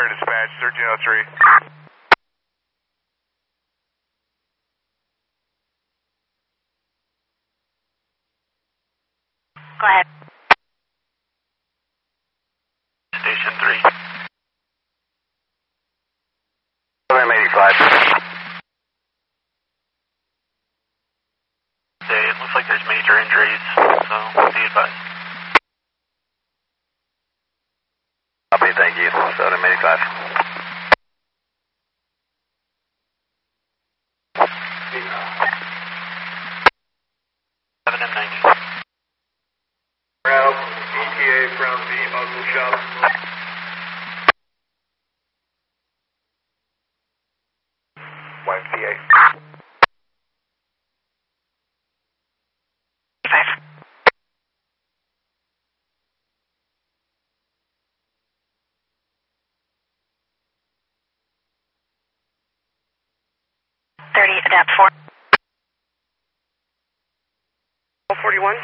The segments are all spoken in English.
Fire dispatch, 1303. Go ahead. Station 3. M85. It looks like there's major injuries, so be advised. Copy, thank you. Southern M85. M90. Route, ETA from the muzzle shop. YMCA. 30, adapt 4. 41.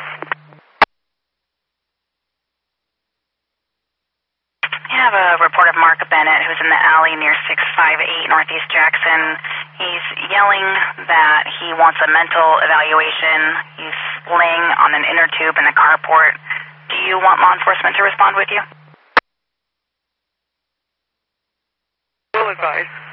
I have a report of Mark Bennett, who's in the alley near 658 Northeast Jackson. He's yelling that he wants a mental evaluation. He's laying on an inner tube in the carport. Do you want law enforcement to respond with you? Will advise.